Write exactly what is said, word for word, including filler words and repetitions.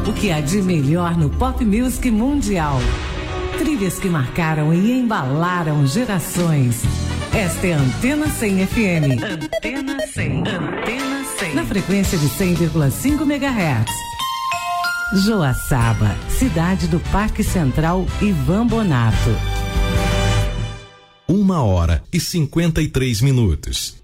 O que há de melhor no pop music mundial. Trilhas que marcaram e embalaram gerações. Esta é a Antena cem F M. Antena cem. Antena cem. Na frequência de cem vírgula cinco megahertz. Joaçaba, cidade do Parque Central Ivan Bonato. Uma hora e cinquenta e três minutos.